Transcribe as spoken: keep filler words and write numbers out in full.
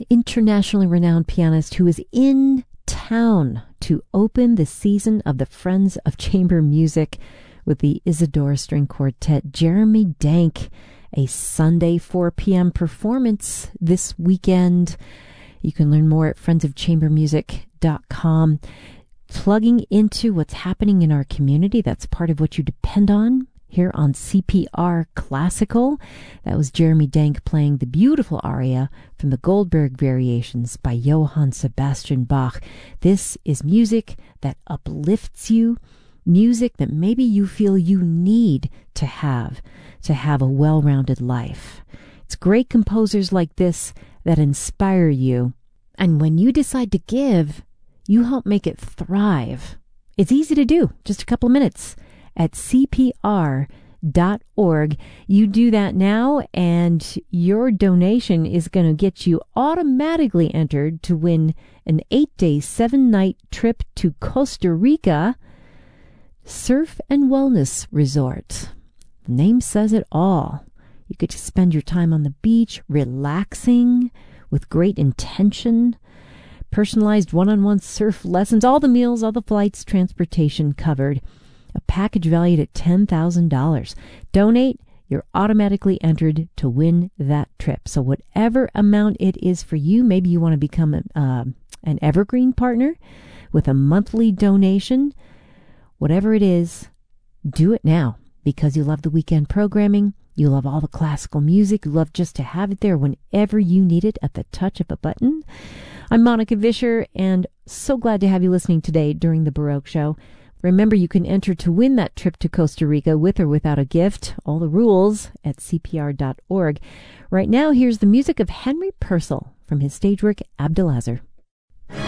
internationally renowned pianist who is in town to open the season of the Friends of Chamber Music with the Isadora String Quartet. Jeremy Denk, a Sunday four p.m. performance this weekend. You can learn more at friends of chamber music dot com. Plugging into what's happening in our community, that's part of what you depend on here on C P R Classical. That was Jeremy Denk playing the beautiful aria from the Goldberg Variations by Johann Sebastian Bach. This is music that uplifts you, music that maybe you feel you need to have to have a well-rounded life. It's great composers like this that inspire you, and when you decide to give, you help make it thrive. It's easy to do, just a couple of minutes at C P R dot org. You do that now, and your donation is going to get you automatically entered to win an eight-day, seven-night trip to Costa Rica Surf and Wellness Resort. The name says it all. You get to spend your time on the beach, relaxing with great intention, personalized one-on-one surf lessons, all the meals, all the flights, transportation covered. A package valued at ten thousand dollars. Donate, you're automatically entered to win that trip. So whatever amount it is for you, maybe you want to become a, uh, an evergreen partner with a monthly donation. Whatever it is, do it now, because you love the weekend programming. You love all the classical music. You love just to have it there whenever you need it at the touch of a button. I'm Monica Vischer, and so glad to have you listening today during the Baroque Show. Remember, you can enter to win that trip to Costa Rica with or without a gift. All the rules at C P R dot org. Right now, here's the music of Henry Purcell from his stage work Abdelazar.